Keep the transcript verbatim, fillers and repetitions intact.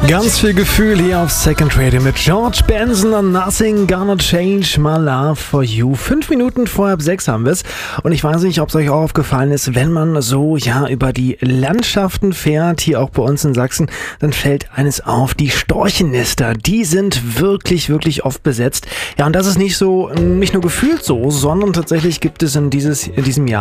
Ganz viel Gefühl hier auf Second Radio mit George Benson und Nothing Gonna Change My Love For You. Fünf Minuten vor halb sechs haben wir es. Und ich weiß nicht, ob es euch auch aufgefallen ist, wenn man so ja über die Landschaften fährt, hier auch bei uns in Sachsen, dann fällt eines auf, die Storchennester, die sind wirklich, wirklich oft besetzt. Ja, und das ist nicht so, nicht nur gefühlt so, sondern tatsächlich gibt es in, dieses, in diesem Jahr